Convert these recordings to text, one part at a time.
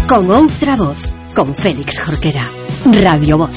Con outra voz, con Félix Jorquera. Radio Voz.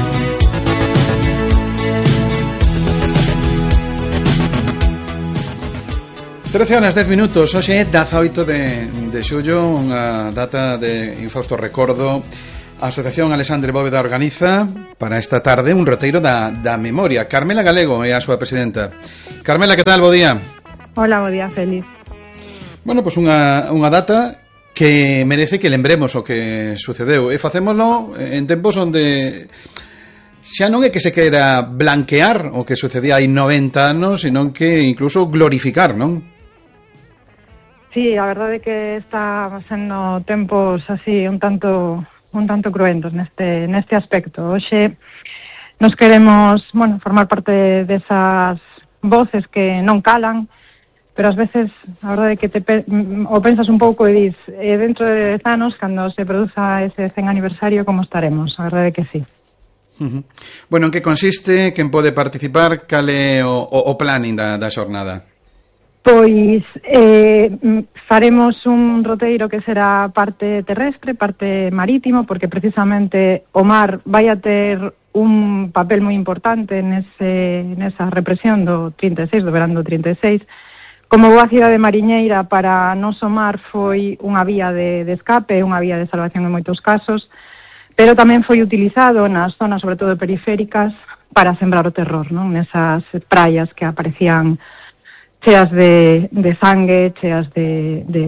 Trece horas 10 minutos. Hoxe é 18 de xullo, unha data de infausto recordo. A Asociación Alexandre Bóveda organiza para esta tarde un roteiro da memoria. Carmela Galego é a súa presidenta. Carmela, que tal? Bo día. Hola, bo día, Félix. Bueno, pois unha data que merece que lembremos o que sucedeu, e facémolo en tempos onde xa non é que se queira blanquear o que sucedía hai 90 anos, senón que incluso glorificar, non? Sí, a verdade é que está sendo tempos así un tanto cruentos neste aspecto. Hoxe nos queremos, formar parte desas voces que non calan, pero ás veces a verdade é que o pensas un pouco e dis, dentro de 10 anos, cando se produza ese 100 aniversario, como estaremos? A verdade é que sí. Bueno, en que consiste? Quen pode participar? Cal é o planning da xornada? Pois faremos un roteiro que será parte terrestre, parte marítimo, porque precisamente o mar vai a ter un papel moi importante nesa represión do 36, do verán do 36. Como boa cidade mariñeira, para noso mar foi unha vía de escape, unha vía de salvación en moitos casos, pero tamén foi utilizado nas zonas, sobre todo periféricas, para sembrar o terror, non? Nesas praias que aparecían cheas de sangue, cheas de